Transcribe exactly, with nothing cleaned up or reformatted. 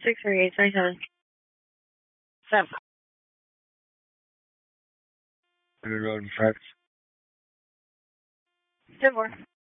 six three eight three seven. Seven. Road and Fred. Ten four.